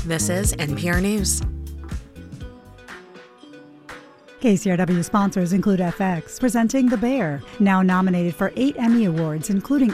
This is NPR News. KCRW sponsors include FX, presenting The Bear, now nominated for 8 Emmy Awards, including